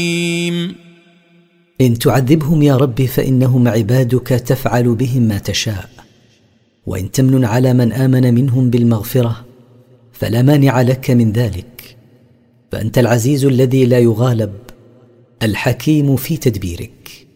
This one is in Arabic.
إن تعذبهم يا رب فإنهم عبادك تفعل بهم ما تشاء، وإن تمنن على من آمن منهم بالمغفرة فلا مانع لك من ذلك، فأنت العزيز الذي لا يغالب، الحكيم في تدبيرك.